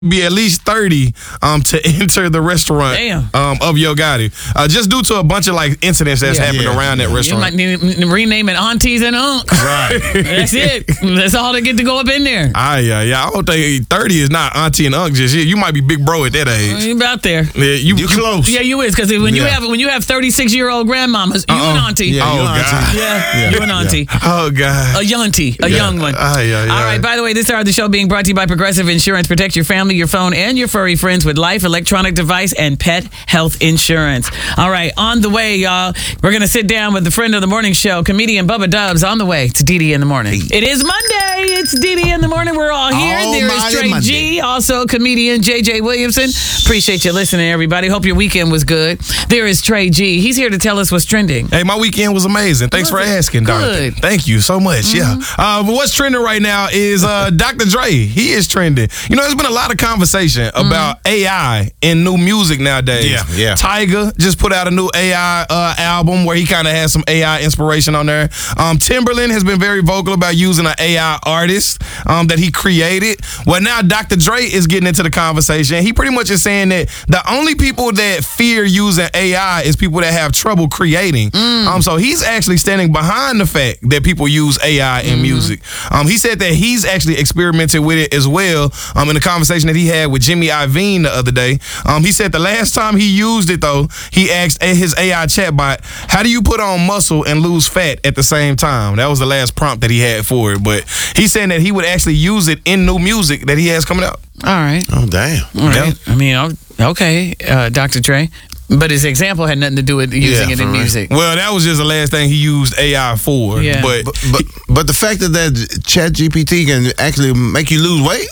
be at least 30 to enter the restaurant of Yo Gotti, just due to a bunch of like incidents that's happened around that restaurant. You might need to rename it Aunties and Unks. Right. That's it. That's all they get to go up in there. I don't think 30 is not Auntie and Unc just yet. You might be big bro at that age. You about there. Yeah, you close. Yeah, you is, because when you have 36-year-old grandmamas, you an auntie. Yeah, God. Yeah, you an auntie. Oh God. A yuntie, a young one. All right. By the way, this hour of the show being brought to you by Progressive Insurance. Protect your family, your phone, and your furry friends with life, electronic device, and pet health insurance. All right, on the way, y'all. We're gonna sit down with the friend of the morning show, comedian Bubba Dubs. On the way to DD in the morning. It is Monday. It's DD in the morning. We're all here. There is Trey G, also comedian JJ Williamson. Appreciate you listening, everybody. Hope your weekend was good. There is Trey G. He's here to tell us what's trending. Hey, my weekend was amazing. Thanks for asking, Dorothy. Thank you so much. Yeah. But what's trending right now is Dr. Dre. He is trending. You know, there's been a lot of conversation about AI in new music nowadays. Yeah. Tyga just put out a new AI album where he kind of has some AI inspiration on there. Timberland has been very vocal about using an AI artist that he created. Well, now Dr. Dre is getting into the conversation. He pretty much is saying that the only people that fear using AI is people that have trouble creating. So he's actually standing behind the fact that people use AI in music. He said that he's actually experimented with it as well in the conversation that he had with Jimmy Iovine the other day. He said the last time he used it, though, he asked his AI chatbot, how do you put on muscle and lose fat at the same time? That was the last prompt that he had for it. But he's saying that he would actually use it in new music that he has coming out. All right. Oh, damn. All right. I mean, okay, Dr. Dre. But his example had nothing to do with using it in music. Well, that was just the last thing he used AI for. Yeah. But the fact that ChatGPT can actually make you lose weight,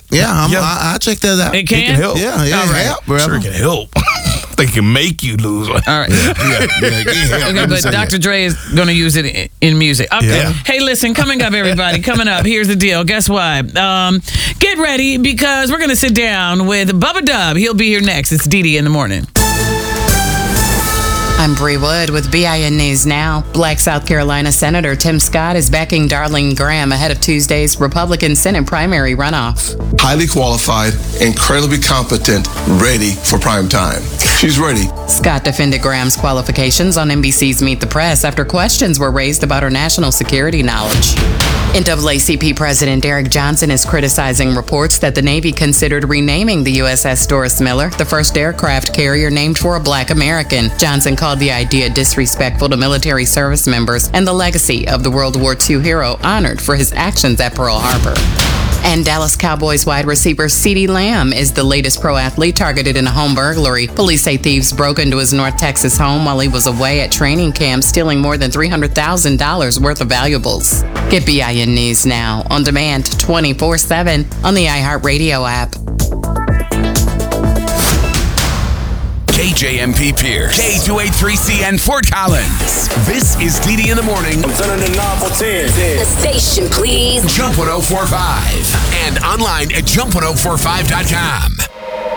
I check that out. It can? It can help. Yeah, it can help. Sure, it can help. They can make you lose weight. All right. Okay, but Dr. Dre is going to use it in music. Okay. Yeah. Hey, listen, coming up, everybody, here's the deal. Guess what? Get ready, because we're going to sit down with Bubba Dub. He'll be here next. It's DD in the morning. I'm Bree Wood with BIN News Now. Black South Carolina Senator Tim Scott is backing Darlene Graham ahead of Tuesday's Republican Senate primary runoff. Highly qualified, incredibly competent, ready for prime time. She's ready. Scott defended Graham's qualifications on NBC's Meet the Press after questions were raised about her national security knowledge. NAACP President Derek Johnson is criticizing reports that the Navy considered renaming the USS Doris Miller, the first aircraft carrier named for a Black American. Johnson called the idea disrespectful to military service members and the legacy of the World War II hero honored for his actions at Pearl Harbor. And Dallas Cowboys wide receiver CeeDee Lamb is the latest pro athlete targeted in a home burglary. Police say thieves broke into his North Texas home while he was away at training camp, stealing more than $300,000 worth of valuables. Get BIN News Now on demand 24/7 on the iHeartRadio app. KJMP Pierce, K283CN Fort Collins. This is DD in the morning. I'm turning the knob for 10. The station, please. Jump 1045 and online at jump1045.com.